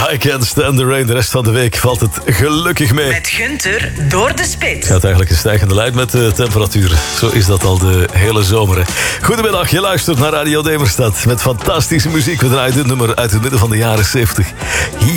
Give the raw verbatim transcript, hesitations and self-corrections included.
I Can't Stand the Rain. De rest van de week valt het gelukkig mee. Met Gunther door de spits. Het gaat eigenlijk een stijgende lijn met de temperatuur. Zo is dat al de hele zomer. Hè. Goedemiddag, je luistert naar Radio Demerstad. Met fantastische muziek. We draaien dit nummer uit het midden van de jaren zeventig. Hier